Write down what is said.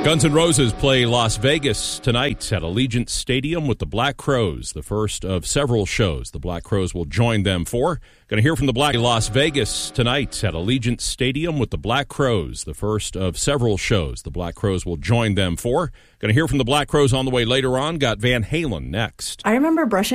Guns N' Roses play Las Vegas tonight at Allegiant Stadium with the Black Crowes, the first of several shows the Black Crowes will join them for. Going to hear from the Las Vegas tonight at Allegiant Stadium with the Black Crowes, the first of several shows the Black Crowes will join them for. Going to hear from the Black Crowes on the way later on. Got Van Halen next. I remember brushing